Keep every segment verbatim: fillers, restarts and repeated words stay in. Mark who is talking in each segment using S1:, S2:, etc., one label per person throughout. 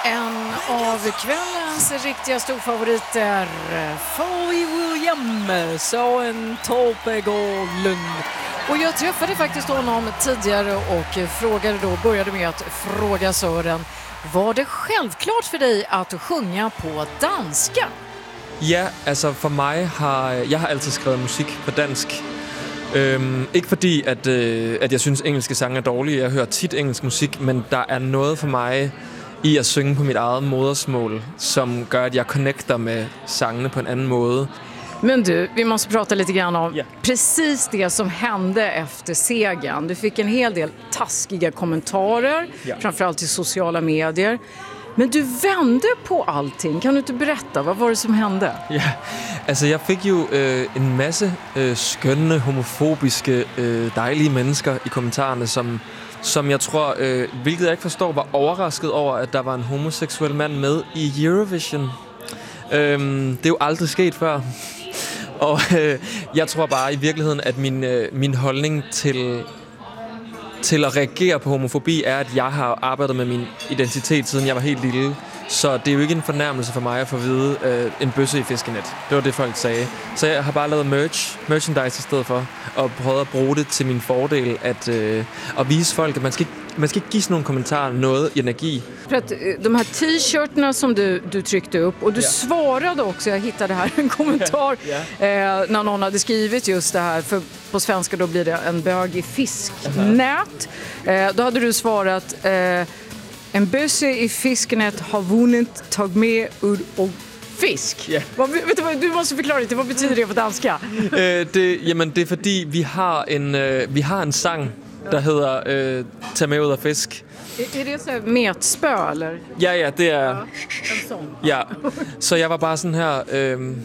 S1: En av kvällens riktiga storfavoriter, Pharrell Williams och en Topegålund. Och jag träffade faktiskt honom tidigare och frågade då, började med att fråga Søren, var det självklart för dig att sjunga på danska?
S2: Ja, altså for mig har jeg har altid skrevet musik på dansk. Øhm, ikke fordi at øh, at jeg synes engelske sange er dårlige. Jeg hører tit engelsk musik, men der er noget for mig i at synge på mit eget modersmål, som gør at jeg connecter med sangene på en anden måde.
S1: Men du, vi måste prata lite grann om
S2: yeah.
S1: precis det som hände efter segern. Du fick en hel del taskiga kommentarer,
S2: yeah.
S1: framförallt i sociala medier. Men du vände på allting. Kan du inte berätta, vad var det som hände?
S2: Ja, altså jeg fik jo øh, en masse øh, skønne, homofobiske, øh, dejlige mennesker i kommentarerne, som, som jeg tror, øh, hvilket jeg ikke forstår, var overrasket over, at der var en homoseksuel mand med i Eurovision. Øhm, det er jo aldrig sket før. Og øh, jeg tror bare i virkeligheden, at min, øh, min holdning til... til at reagere på homofobi er, at jeg har arbejdet med min identitet, siden jeg var helt lille. Så det er jo ikke en fornærmelse for mig at få at vide øh, en bøsse i fiskenet. Det var det, folk sagde. Så jeg har bare lavet merch, merchandise i stedet for, og prøvet at bruge det til min fordel, at, øh, at vise folk, at man skal, man skal ikke give sådan nogle kommentarer noget energi.
S1: För att de här t-shirtarna som du, du tryckte upp, och du
S2: ja.
S1: svarade också, jag hittade här en kommentar
S2: ja.
S1: eh, när någon hade skrivit just det här, för på svenska då blir det en bög i fisknät. Eh, då hade du svarat, eh, en bösse i fisknät har vunnit tag med udd och fisk.
S2: Yeah.
S1: Vad, vet du, vad, du måste förklara lite, vad betyder det på danska?
S2: øh, det, jamen, det er fordi, vi har en, øh, vi har en sang, der hedder øh, Tag med ud og fisk.
S1: Är, är det så här metspö eller?
S2: Ja, ja, det er...
S1: Ja, en sån.
S2: Ja, så jeg var bare sådan her... Øh,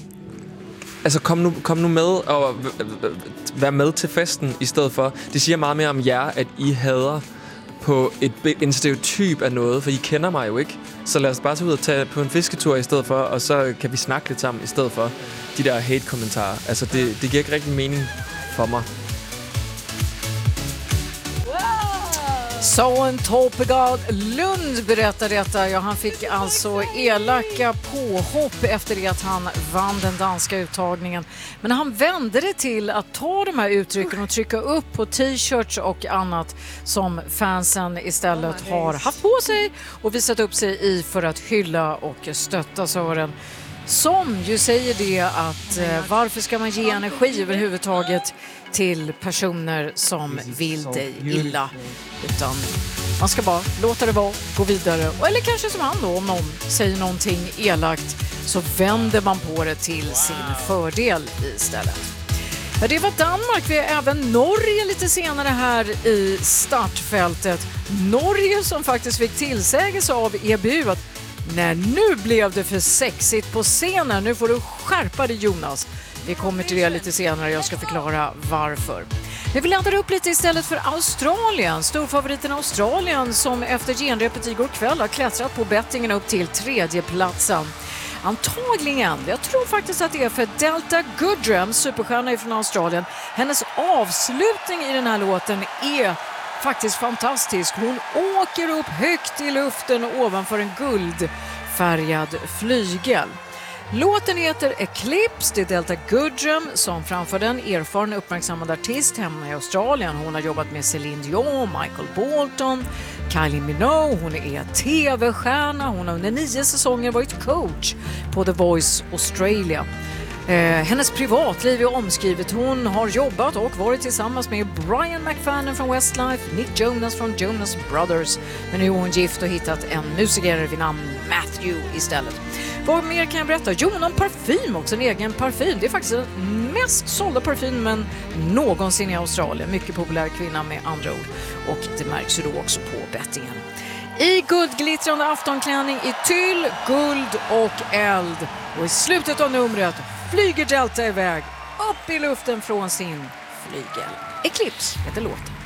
S2: altså, kom nu, kom nu med og vær med til festen i stedet for. Det siger meget mere om jer, at I hader på et, en stereotyp af noget, for I kender mig jo ikke. Så lad os bare tage ud og tage på en fisketur i stedet for, og så kan vi snakke lidt sammen i stedet for de der hate-kommentarer. Altså, det, det giver ikke rigtig mening for mig.
S1: Søren Topegålund berättade detta. Ja, han fick alltså elaka påhopp efter det att han vann den danska uttagningen. Men han vände det till att ta de här uttrycken och trycka upp på t-shirts och annat som fansen istället har haft på sig och visat upp sig i för att hylla och stötta Søren. Som ju säger det att eh, varför ska man ge energi överhuvudtaget till personer som vill dig illa, utan man ska bara låta det vara, gå vidare, eller kanske som han då, om någon säger någonting elakt så vänder man på det till sin fördel istället. Ja, det var Danmark. Vi har även Norge lite senare här i startfältet. Norge som faktiskt fick tillsägelse av E B U att när nu blev det för sexigt på scenen. Nu får du skärpa dig, Jonas. Vi kommer till det lite senare. Jag ska förklara varför. Men vi landar upp lite istället för Australien. Storfavoriten Australien som efter genrepet igår kväll har klättrat på bettingen upp till tredje platsen. Antagligen, jag tror faktiskt att det är för Delta Goodrem, superstjärna från Australien. Hennes avslutning i den här låten är faktiskt fantastisk. Hon åker upp högt i luften ovanför en guldfärgad flygel. Låten heter Eclipse, det är Delta Goodrem som framför den, erfaren uppmärksammad artist hemma i Australien. Hon har jobbat med Celine Dion, Michael Bolton, Kylie Minogue, hon är tv-stjärna, hon har under nio säsonger varit coach på The Voice Australia. Eh, hennes privatliv är omskrivet. Hon har jobbat och varit tillsammans med Brian McFadden från Westlife, Nick Jonas från Jonas Brothers. Men nu är hon gift och hittat en musiker vid namn Matthew istället. Vad mer kan jag berätta? Jo, någon parfym också, en egen parfym. Det är faktiskt den mest sålda parfymen någonsin i Australien. Mycket populär kvinna med andra ord. Och det märks ju då också på bettingen. I guldglittrande aftonklänning i tyll, guld och eld. Och i slutet av numret flyger Delta iväg upp i luften från sin flygel. Eclipse heter låten.